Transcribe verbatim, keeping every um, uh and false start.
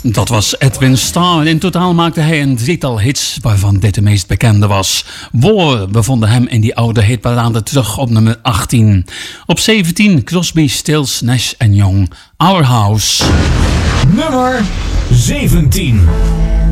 Dat was Edwin Starr. In totaal maakte hij een drietal hits, waarvan dit de meest bekende was. War, we vonden hem in die oude hitparade terug op nummer achttien. Op zeventien Crosby, Stills, Nash en Young, Our House. Nummer zeventien.